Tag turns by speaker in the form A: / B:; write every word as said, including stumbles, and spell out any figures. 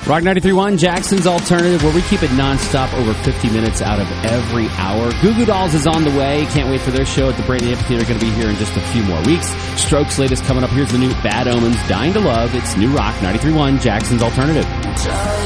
A: Rock ninety-three point one, Jackson's Alternative, where we keep it nonstop over fifty minutes out of every hour. Goo Goo Dolls is on the way. Can't wait for their show at the Brady Amphitheater. Going to be here in just a few more weeks. Strokes latest coming up. Here's the new Bad Omens, Dying to Love. It's New Rock ninety-three point one, Jackson's Alternative.